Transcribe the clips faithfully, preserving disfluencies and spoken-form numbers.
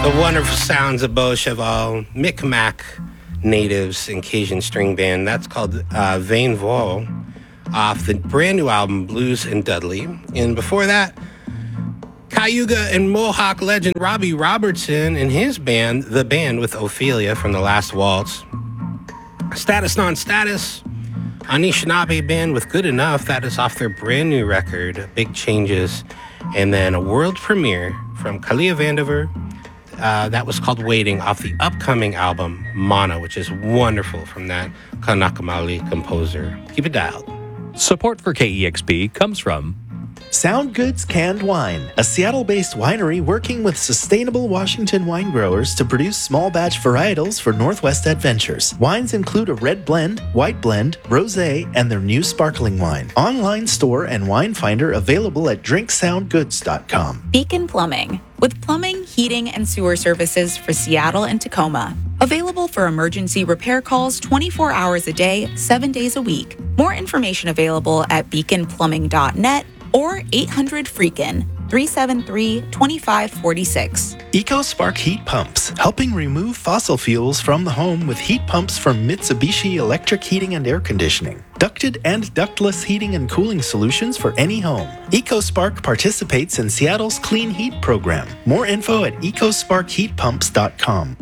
The wonderful sounds of Beau Cheval, Micmac natives and Cajun string band. That's called uh, Vain Vol off the brand new album Blues and Dudley. And before that, Cayuga and Mohawk legend Robbie Robertson and his band, The Band with Ophelia from The Last Waltz. Status Non-Status, Anishinaabe band with Good Enough. That is off their brand new record, Big Changes. And then a world premiere from Kalia Vandiver. Uh, that was called Waiting off the upcoming album Mana, which is wonderful from that Kanakamali composer. Keep it dialed. Support for K E X P comes from Sound Goods Canned Wine, a Seattle-based winery working with sustainable Washington wine growers to produce small batch varietals for Northwest Adventures. Wines include a red blend, white blend, rosé, and their new sparkling wine. Online store and wine finder available at drink sound goods dot com. Beacon Plumbing, with plumbing, heating, and sewer services for Seattle and Tacoma. Available for emergency repair calls twenty-four hours a day, seven days a week. More information available at beacon plumbing dot net or eight hundred freakin, three seven three, two five four six. EcoSpark Heat Pumps, helping remove fossil fuels from the home with heat pumps from Mitsubishi Electric Heating and Air Conditioning. Ducted and ductless heating and cooling solutions for any home. EcoSpark participates in Seattle's Clean Heat program. More info at eco spark heat pumps dot com.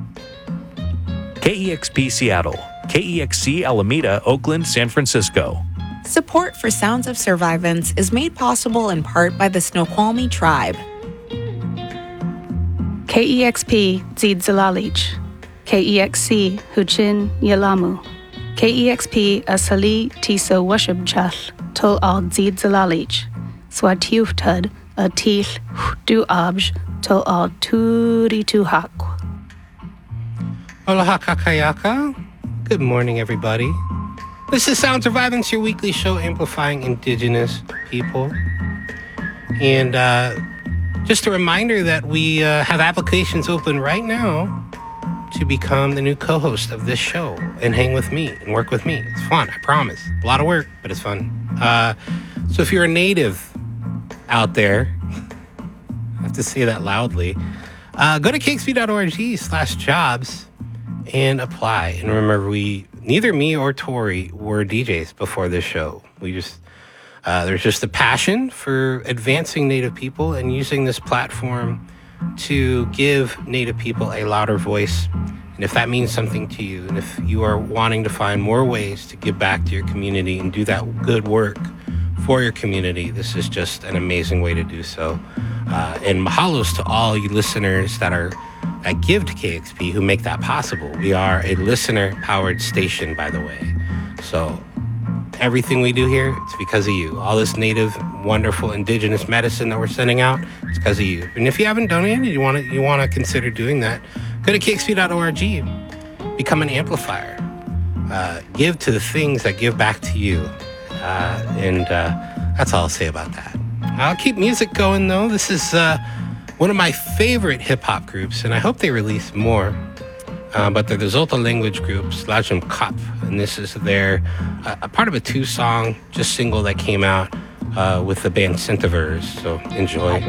K E X P Seattle, K E X C Alameda, Oakland, San Francisco. Support for Sounds of Survivance is made possible in part by the Snoqualmie Tribe. K E X P Zid Zalalich, K E X C Huchin Yalamu, K E X P Asali Tiso Washubchal, Tol Al Zid Zalalich, Swatiuftud Atil Du Abj, Tol Al Turi Tuhak. Aloha kakayaka. Good morning, everybody. This is Sound Survivance, your weekly show amplifying Indigenous people. And uh, just a reminder that we uh, have applications open right now to become the new co-host of this show and hang with me and work with me. It's fun, I promise. A lot of work, but it's fun. Uh, so if you're a native out there, I have to say that loudly, uh, go to k x p dot org slash jobs and apply. And remember, we neither me or Tori were D Js before this show. We just uh, there's just a passion for advancing Native people and using this platform to give Native people a louder voice. And if that means something to you, and if you are wanting to find more ways to give back to your community and do that good work for your community, this is just an amazing way to do so. Uh, and mahalos to all you listeners that are that give to K X P who make that possible. We are a listener-powered station, by the way. So everything we do here, it's because of you. All this native, wonderful indigenous medicine that we're sending out, it's because of you. And if you haven't donated, you want to you want to consider doing that, go to k x p dot org, become an amplifier. Uh, give to the things that give back to you. Uh, and uh, that's all I'll say about that. I'll keep music going, though. This is uh, one of my favorite hip-hop groups, and I hope they release more. Uh, but they're the Zolta language group, Slajum Kop, and this is their uh, a part of a two-song, just single that came out uh, with the band Centiverse. So enjoy.